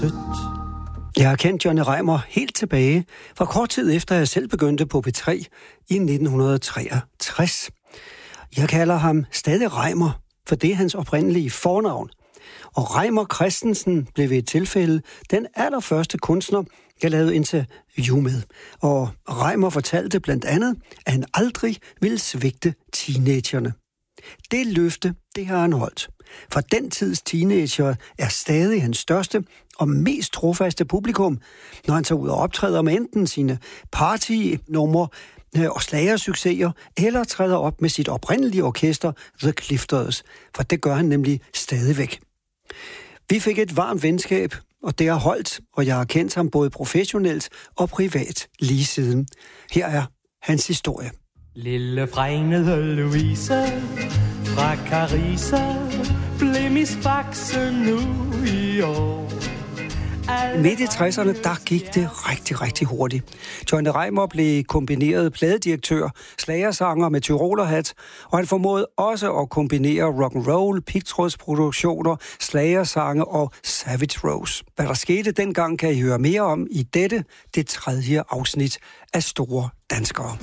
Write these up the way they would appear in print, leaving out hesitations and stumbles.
sødt. Jeg har kendt Johnny Reimer helt tilbage fra kort tid efter, jeg selv begyndte på P3 i 1963. Jeg kalder ham stadig Reimer, for det er hans oprindelige fornavn. Og Reimer Christensen blev ved et tilfælde den allerførste kunstner, jeg lavede interview med. Og Reimer fortalte blandt andet, at han aldrig ville svigte teenagerne. Det løfte, det har han holdt. For den tids teenager er stadig hans største og mest trofaste publikum, når han tager ud og optræder med enten sine partynumre og slagersucceser, eller træder op med sit oprindelige orkester, The Clifters, for det gør han nemlig stadigvæk. Vi fik et varmt venskab, og det har holdt, og jeg har kendt ham både professionelt og privat lige siden. Her er hans historie. Lille fregnede Louise fra Carissa blev misfakse nu i år. Midt i 60'erne, der gik det rigtig hurtigt. Johnny Reimer blev kombineret pladedirektør, slagersanger med tyrolerhat, og han formåede også at kombinere rock'n'roll, pigtrådsproduktioner, slagersange og Savage Rose. Hvad der skete dengang, kan I høre mere om i det 3. afsnit af Store Danskere.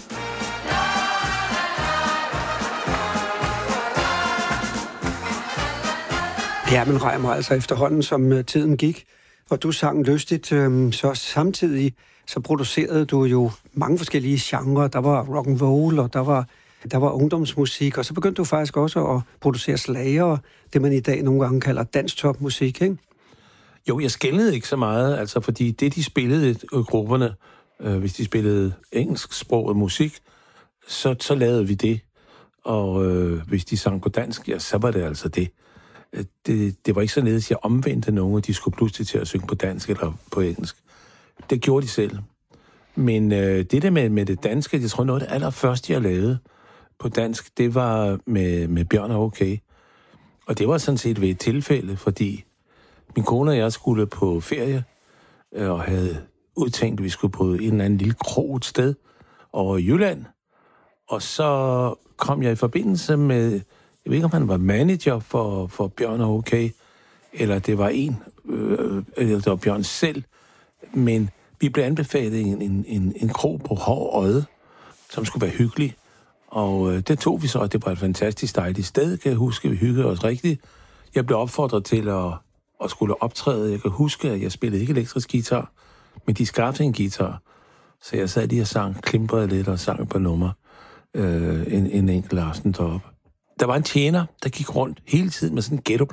Ja, men Reimer, altså efterhånden som tiden gik, og du sang lystigt, så samtidig så producerede du jo mange forskellige genrer. Der var rock'n'roll, og der var ungdomsmusik, og så begyndte du faktisk også at producere slager, det man i dag nogle gange kalder danstopmusik, ikke? Jo, jeg skelnede ikke så meget, altså fordi det, de spillede grupperne, hvis de spillede engelsksproget musik, så lavede vi det. Og hvis de sang på dansk, ja, så var det altså det. Det var ikke så nedes, at jeg omvendte nogen, og de skulle pludselig til at synge på dansk eller på engelsk. Det gjorde de selv. Men det der med det danske, jeg tror noget af det allerførste, jeg lavede på dansk, det var med Bjørn og Okay. Og det var sådan set ved et tilfælde, fordi min kone og jeg skulle på ferie, og havde udtænkt, at vi skulle på en eller anden lille krog et sted over i Jylland. Og så kom jeg i forbindelse med, jeg ved ikke, om han var manager for Bjørn og Okay, eller det var eller det var Bjørn selv, men vi blev anbefalet en krog på Hård Odde, som skulle være hyggelig, og det tog vi så, og det var et fantastisk dejligt sted, kan jeg huske, vi hyggede os rigtigt. Jeg blev opfordret til at skulle optræde. Jeg kan huske, at jeg spillede ikke elektrisk guitar, men de skabte en guitar, så jeg sad lige og sang, klimprede lidt og sang på nummer en enkelt aften deroppe. Der var en tjener, der gik rundt hele tiden med sådan en ghetto